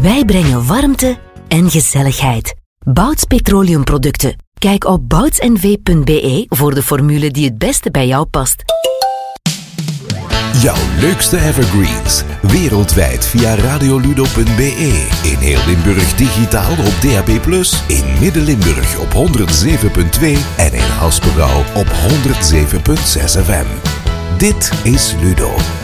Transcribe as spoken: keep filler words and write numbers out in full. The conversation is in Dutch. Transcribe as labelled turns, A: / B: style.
A: Wij brengen warmte en gezelligheid. Bouts Petroleumproducten. Kijk op bouts n v punt b e voor de formule die het beste bij jou past.
B: Jouw leukste evergreens. Wereldwijd via radioludo punt b e. In heel Limburg digitaal op D A B plus. In Midden-Limburg op honderdzeven punt twee. En in Haspengouw op honderdzeven punt zes F M. Dit is Ludo.